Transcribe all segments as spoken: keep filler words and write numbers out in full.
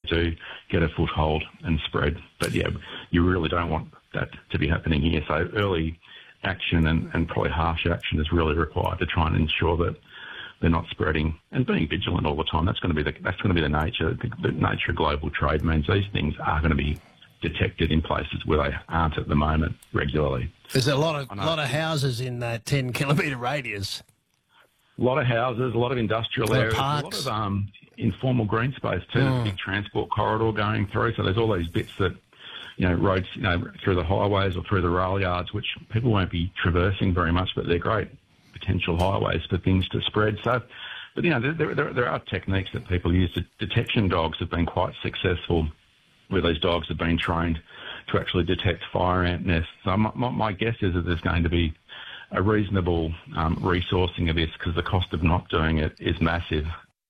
do get a foothold and spread. But yeah, you really don't want that to be happening here. So early action and, and probably harsh action is really required to try and ensure that they're not spreading, and being vigilant all the time. That's going to be the that's going to be the nature. The, the nature of global trade means these things are going to be detected in places where they aren't at the moment regularly. There's a lot of lot of houses in that ten kilometre radius. A lot of houses, a lot of industrial a lot areas, of a lot of um, informal green space too. Mm. There's a big transport corridor going through, so there's all these bits that, you know, roads, you know, through the highways or through the rail yards, which people won't be traversing very much, but they're great potential highways for things to spread. So, but you know, there, there, there are techniques that people use. Detection dogs have been quite successful, where these dogs have been trained to actually detect fire ant nests. So my, my guess is that there's going to be a reasonable um, resourcing of this, because the cost of not doing it is massive.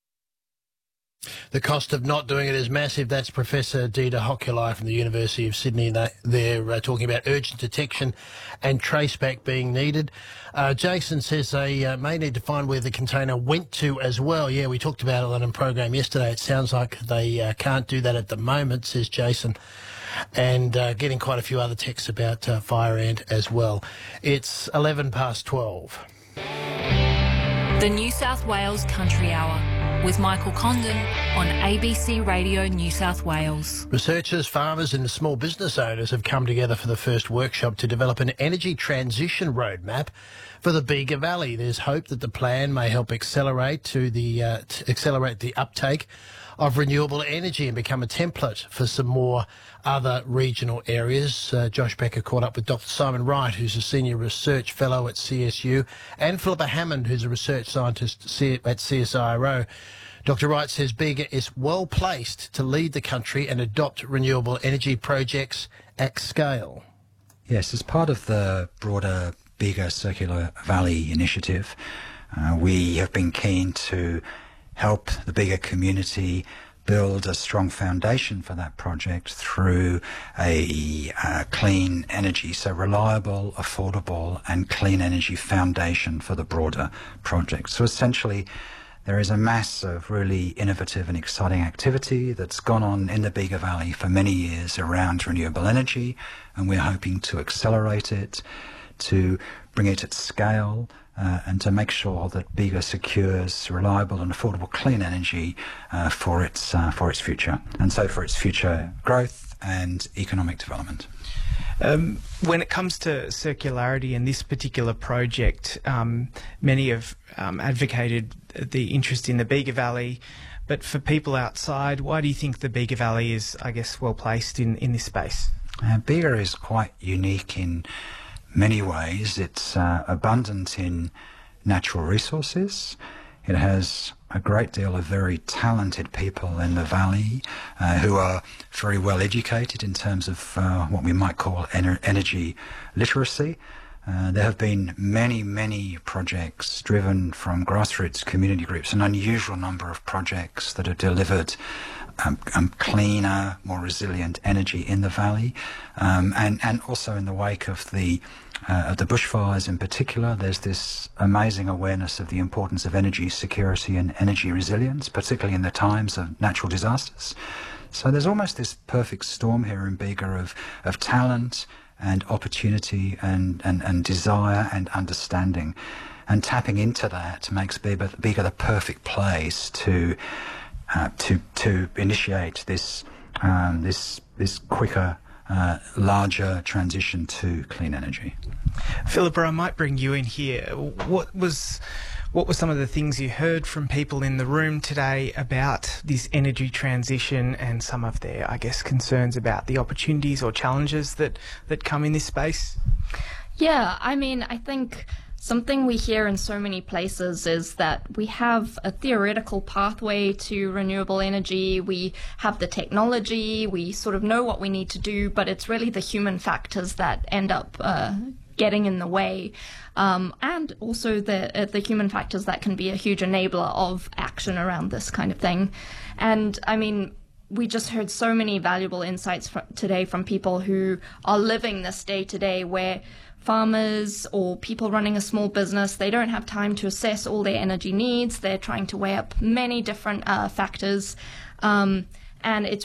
The cost of not doing it is massive. That's Professor Dita Hokulai from the University of Sydney. They're uh, talking about urgent detection and traceback being needed. Uh, Jason says they uh, may need to find where the container went to as well. Yeah, we talked about it on a program yesterday. It sounds like they uh, can't do that at the moment, says Jason. And uh, getting quite a few other texts about uh, fire ant as well. It's eleven past twelve. The New South Wales Country Hour with Michael Condon on A B C Radio New South Wales. Researchers, farmers and small business owners have come together for the first workshop to develop an energy transition roadmap for the Bega Valley. There's hope that the plan may help accelerate to the uh, to accelerate the uptake of renewable energy and become a template for some more other regional areas. Uh, Josh Becker caught up with Doctor Simon Wright, who's a Senior Research Fellow at C S U, and Philippa Hammond, who's a Research Scientist at C S I R O. Doctor Wright says Bega is well placed to lead the country and adopt renewable energy projects at scale. Yes, as part of the broader Bega Circular Valley initiative, uh, we have been keen to help the Bega community build a strong foundation for that project through a uh, clean energy, so reliable, affordable and clean energy foundation for the broader project. So essentially, there is a mass of really innovative and exciting activity that's gone on in the Bega Valley for many years around renewable energy, and we're hoping to accelerate it, to bring it at scale, Uh, and to make sure that Bega secures reliable and affordable clean energy uh, for its uh, for its future, and so for its future growth and economic development. Um, when it comes to circularity in this particular project, um, many have um, advocated the interest in the Bega Valley, but for people outside, why do you think the Bega Valley is, I guess, well placed in, in this space? Uh, Bega is quite unique in many ways. It's uh, abundant in natural resources. It has a great deal of very talented people in the valley uh, who are very well educated in terms of uh, what we might call ener- energy literacy. Uh, there have been many, many projects driven from grassroots community groups, an unusual number of projects that have delivered um, um, cleaner, more resilient energy in the valley. Um, and, and also in the wake of the uh, of the bushfires in particular, there's this amazing awareness of the importance of energy security and energy resilience, particularly in the times of natural disasters. So there's almost this perfect storm here in Bega of, of talent and opportunity and, and, and desire and understanding. And tapping into that makes Bega, Bega the perfect place to uh, to to initiate this um, this this quicker, uh, larger transition to clean energy. Philippa, I might bring you in here. What was What were some of the things you heard from people in the room today about this energy transition and some of their, I guess, concerns about the opportunities or challenges that, that come in this space? Yeah, I mean, I think something we hear in so many places is that we have a theoretical pathway to renewable energy, we have the technology, we sort of know what we need to do, but it's really the human factors that end up uh, getting in the way. Um, and also the uh, the human factors that can be a huge enabler of action around this kind of thing. And I mean, we just heard so many valuable insights fr- today from people who are living this day to day, where farmers or people running a small business, they don't have time to assess all their energy needs. They're trying to weigh up many different uh, factors. Um, and it's